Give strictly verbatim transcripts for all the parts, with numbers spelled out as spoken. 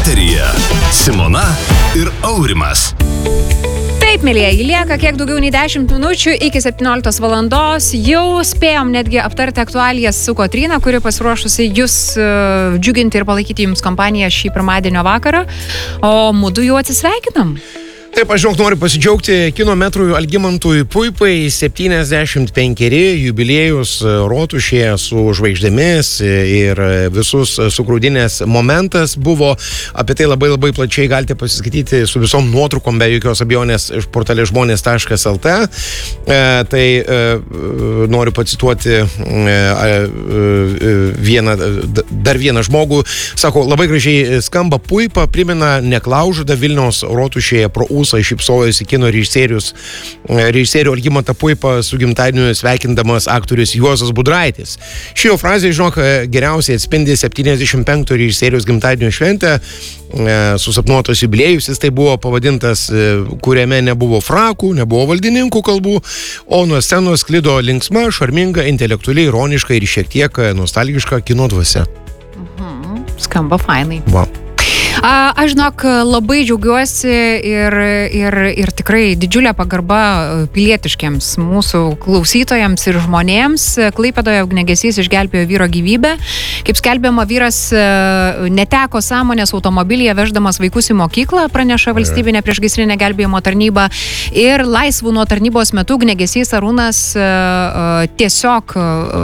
Eteryje Simona ir Aurimas. Taip, mėlieji, lieka kiek daugiau nei dešimt minučių iki septynioliktos valandos. Jau spėjom netgi aptarti aktualijas su Kotryna, kuri pasiruošusi jūs uh, džiuginti ir palaikyti jums kompaniją šį pirmadienio vakarą. O mudu jau atsisveikinam. Taip, aš žinok, noriu pasidžiaugti kino metrui Algimantui Puipai, septyniasdešimt penkeri jubiliejus Rotušėje su žvaigždėmis ir visus sugrūdinės momentas buvo. Apie tai labai labai plačiai galite pasiskaityti su visom nuotraukom, be jokios abejonės iš portale žmonės taškas el tė. E, tai e, noriu pacituoti e, e, vieną, dar vieną žmogų. Sako, labai gražiai skamba Puipa, primena neklaužadą Vilniaus Rotušėje pro šypsojosi kino režisierius, režisierių Algimantą Puipą su gimtadieniu sveikindamas aktorius Juozas Budraitis. Ši jo frazė, žinok, geriausiai atspindi septyniasdešimt penkto režisierius gimtadienio šventę, susapnuotos jubiliejus. Jis tai buvo pavadintas, kuriame nebuvo frakų, nebuvo valdininkų kalbų, o nuo scenos sklido linksma, šarminga, intelektualiai, ironiška ir šiek tiek nostalgiška kino dvasia. Mhm. Skamba fainai. Va. A, aš žinok, labai džiaugiuosi ir, ir, ir tikrai didžiulė pagarba pilietiškiams mūsų klausytojams ir žmonėms. Klaipėdoje ugniagesys išgelbėjo vyro gyvybę. Kaip skelbiama, vyras neteko sąmonės automobilyje veždamas vaikus į mokyklą, praneša valstybinė priešgaisrinė gelbėjimo tarnyba. Ir laisvų nuo tarnybos metu ugniagesys Arūnas tiesiog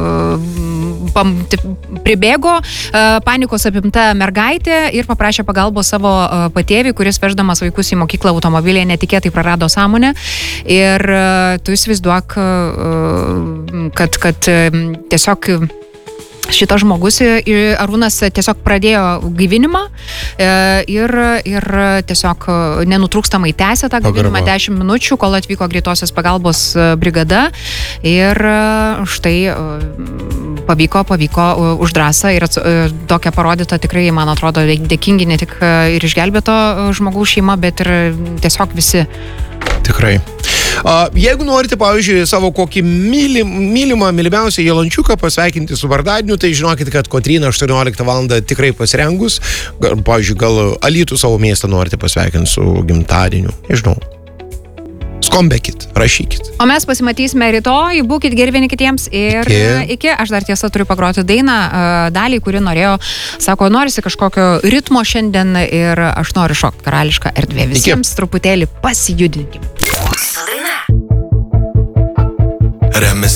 pribėgo, panikos apimta mergaitė ir paprašė pagalbos savo patėvį, kuris veždamas vaikus į mokyklą automobilyje netikėtai prarado sąmonę. Ir tu įsivaizduok, kad, kad tiesiog šitas žmogus, Arūnas, tiesiog pradėjo gaivinimą ir, ir tiesiog nenutrūkstamai tęsė tą gaivinimą dešimt minučių, kol atvyko greitosios pagalbos brigada. Ir štai pavyko, pavyko už drąsą ir tokia parodyta, tikrai, man atrodo, dėkingi ne tik ir išgelbėto žmogaus šeima, bet ir tiesiog visi. Tikrai. Uh, jeigu norite, pavyzdžiui, savo kokį mylim, mylimą, mylimiausią Jalančiuką pasveikinti su vardadieniu, tai žinokit, kad Kotryna aštuonioliktą valandą tikrai pasirengus. Gal, pavyzdžiui, gal Alytų savo miestą norite pasveikinti su gimtadieniu. Nežinau. Skombekit, rašykit. O mes pasimatysime rytoj, būkit geri vieni kitiems ir iki. iki. Aš dar tiesa turiu pagroti dainą dalį, kuri norėjo, sako, norisi kažkokio ritmo šiandien ir aš noriu šokti karališką erdvę. Visiems iki. Truputėlį pasijudinkim. Remiasi